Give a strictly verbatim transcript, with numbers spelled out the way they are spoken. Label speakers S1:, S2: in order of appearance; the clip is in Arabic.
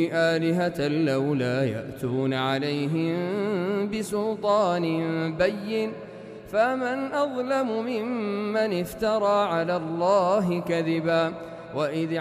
S1: آلهة لولا يأتون عليهم بسلطان بين فمن أظلم ممن افترى على الله كذبا وإذ